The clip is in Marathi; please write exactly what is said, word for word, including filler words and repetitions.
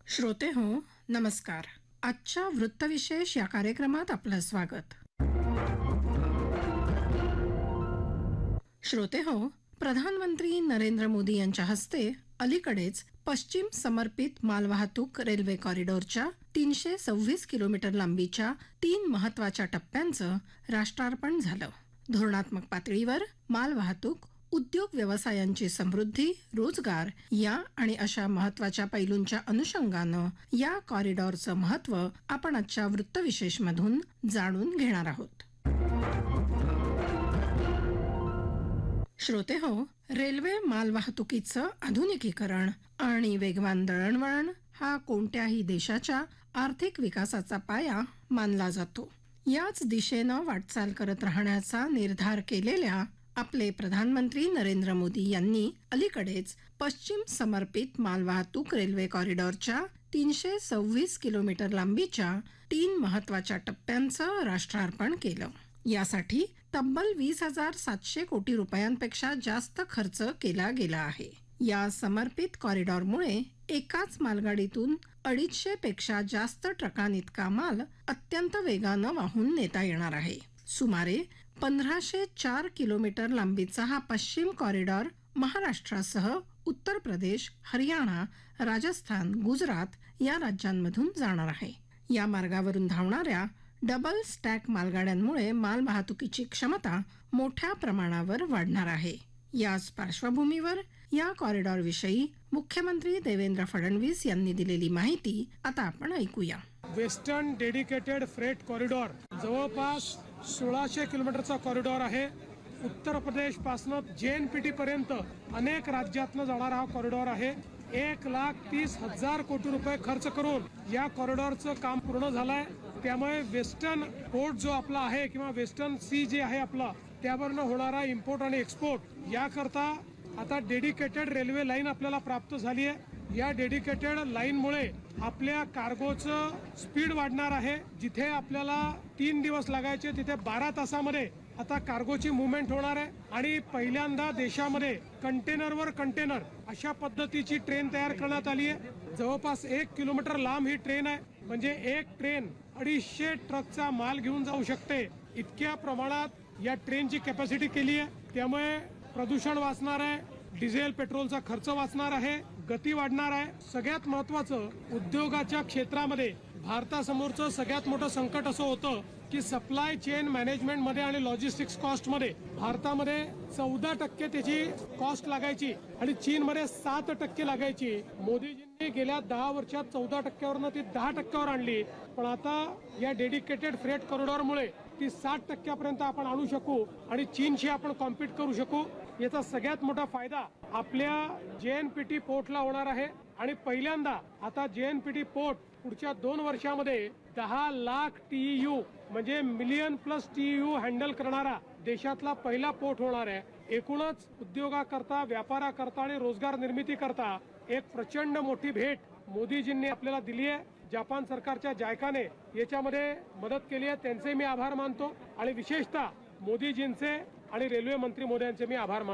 श्रोते हो, नमस्कार. आजच्या वृत्तविशेष या कार्यक्रमात आपलं स्वागत. श्रोते हो, प्रधानमंत्री नरेंद्र मोदी यांच्या हस्ते अलीकडेच पश्चिम समर्पित मालवाहतूक रेल्वे कॉरिडॉरच्या तीनशे सव्वीस किलोमीटर लांबीच्या तीन महत्वाच्या टप्प्यांचं राष्ट्रार्पण झालं. धोरणात्मक पातळीवर मालवाहतूक, उद्योग व्यवसायांची समृद्धी, रोजगार या आणि अशा महत्वाच्या पैलूंच्या अनुषंगानं या कॉरिडॉरचं महत्व आपण आजच्या वृत्तविशेषमधून जाणून घेणार आहोत. श्रोते हो, रेल्वे मालवाहतुकीचं आधुनिकीकरण आणि वेगवान दळणवळण हा कोणत्याही देशाच्या आर्थिक विकासाचा पाया मानला जातो. याच दिशेनं वाटचाल करत राहण्याचा निर्धार केलेल्या आपले प्रधानमंत्री नरेंद्र मोदी यांनी अलीकडेच पश्चिम समर्पित मालवाहतूक रेल्वे कॉरिडॉरच्या तीनशे सव्वीस किलोमीटर लांबीच्या तीन महत्वाच्या टप्प्यांचं राष्ट्रार्पण केलं. यासाठी तब्बल वीस हजार सातशे कोटी रुपयांपेक्षा जास्त खर्च केला गेला आहे. या समर्पित कॉरिडॉरमुळे एकाच मालगाडीतून अडीचशे पेक्षा जास्त ट्रकांइतका माल अत्यंत वेगानं वाहून नेता येणार आहे. सुमारे पंधराशे चार किलोमीटर लांबीचा हा पश्चिम कॉरिडॉर महाराष्ट्रासह उत्तर प्रदेश, हरियाणा, राजस्थान, गुजरात या राज्यांमधून जाणार आहे. या मार्गावरून धावणाऱ्या डबल स्टॅक मालगाड्यांमुळे मालवाहतुकीची क्षमता मोठ्या प्रमाणावर वाढणार आहे. याच पार्श्वभूमीवर या कॉरिडॉर विषयी मुख्यमंत्री देवेंद्र फडणवीस यांनी दिलेली माहिती आता आपण ऐकूया. वेस्टर्न डेडिकेटेड फ्रेट कॉरिडॉर जवळपास सोळाशे किलोमीटरचा कॉरिडॉर आहे. उत्तर प्रदेश पासून जे एन पी टी पर्यंत अनेक राज्यातनं जाणारा हा कॉरिडॉर आहे. एक लाख तीस हजार कोटी रुपये खर्च करून या कॉरिडॉरचं काम पूर्ण झालंय. त्यामुळे वेस्टर्न पोर्ट जो आपला आहे किंवा वेस्टर्न सी जे आहे आपला, त्यावरनं होणारा इम्पोर्ट आणि एक्सपोर्ट याकरता आता डेडिकेटेड रेल्वे लाईन आपल्याला प्राप्त झाली आहे. या डेडिकेटेड लाईनमुळे आपल्या कार्गोचं स्पीड वाढणार आहे. जिथे आपल्याला तीन दिवस लागायचे तिथे बारा तासामध्ये आता कार्गोची मुवमेंट होणार आहे. आणि पहिल्यांदा देशामध्ये कंटेनरवर कंटेनर अशा पद्धतीची ट्रेन तयार करण्यात आली आहे. जवळपास एक किलोमीटर लांब ही ट्रेन आहे. म्हणजे एक ट्रेन अडीचशे ट्रकचा माल घेऊन जाऊ शकते. इतक्या प्रमाणात या ट्रेनची कॅपॅसिटी केली आहे. त्यामुळे प्रदूषण वाचणार आहे, डिझेल पेट्रोलचा खर्च वाचणार आहे, गती वाढणार आहे. सगळ्यात महत्वाचं, उद्योगाच्या क्षेत्रामध्ये भारतासमोरचं सगळ्यात मोठं संकट असं होतं की सप्लाय चेन मॅनेजमेंट मध्ये आणि लॉजिस्टिक्स कॉस्ट मध्ये भारतामध्ये चौदा टक्के त्याची कॉस्ट लागायची आणि चीनमध्ये सात टक्के लागायची. मोदीजींनी गेल्या दहा वर्षात चौदा टक्क्यावरनं ती दहा टक्क्यावर आणली. पण आता या डेडिकेटेड फ्रेट कॉरिडॉरमुळे ती साठ टक्क्यापर्यंत आपण आणू शकू आणि चीनशी आपण कॉम्पीट करू शकू. याचा सगळ्यात मोठा फायदा आपल्या जे एन पी टी पोर्टला होणार आहे. आणि पहिल्यांदा आता जे एन पी टी पोर्ट पुढच्या दोन वर्षामध्ये दहा लाख टीयू म्हणजे मिलियन प्लस टीयू हँडल करणारा देशातला पहिला पोर्ट होणार आहे. एकूणच उद्योगाकरता, व्यापाराकरता आणि रोजगार निर्मिती करता एक प्रचंड मोठी भेट मोदीजींनी आपल्याला दिली आहे. जपान सरकारच्या जायकाने याच्यामध्ये मदत केली आहे, त्यांचे मी आभार मानतो. आणि विशेषतः मोदीजींचे आणि रेल्वे मंत्री महोदयांचे मी आभार मानतो.